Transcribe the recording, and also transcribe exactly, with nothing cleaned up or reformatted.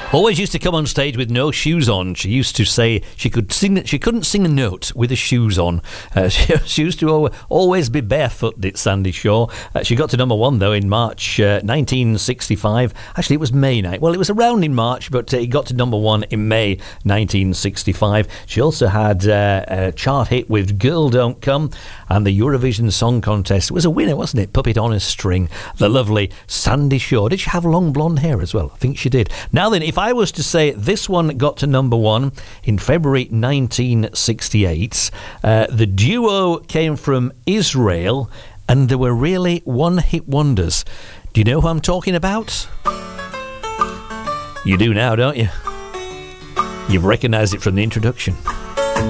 Always used to come on stage with no shoes on. She used to say she could sing. She couldn't sing a note with the shoes on. Uh, she, she used to al- always be barefoot, did Sandy Shaw. Uh, she got to number one, though, in March uh, nineteen sixty-five. Actually, it was May night. Well, it was around in March, but uh, it got to number one in May nineteen sixty-five. She also had uh, a chart hit with Girl Don't Come, and the Eurovision Song Contest. It was a winner, wasn't it? Puppet on a String. The lovely Sandy Shaw. Did she have long blonde hair as well? I think she did. Now then, if I was to say this one got to number one in February nineteen sixty-eight, uh, the duo came from Israel, and they were really one-hit wonders. Do you know who I'm talking about? You do now, don't you? You've recognised it from the introduction.